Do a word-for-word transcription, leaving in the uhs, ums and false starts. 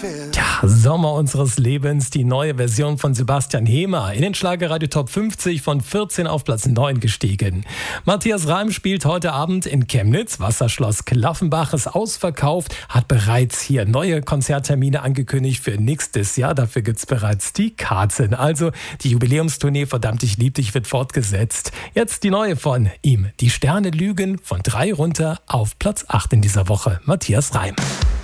Ja, Sommer unseres Lebens, die neue Version von Sebastian Hehmer. In den Schlagerradio Top fünfzig von vierzehn auf Platz neun gestiegen. Matthias Reim spielt heute Abend in Chemnitz. Wasserschloss Klaffenbach ist ausverkauft, hat bereits hier neue Konzerttermine angekündigt für nächstes Jahr. Dafür gibt's bereits die Karten. Also die Jubiläumstournee Verdammt, ich lieb dich wird fortgesetzt. Jetzt die neue von ihm. Die Sterne lügen, von drei runter auf Platz acht in dieser Woche. Matthias Reim.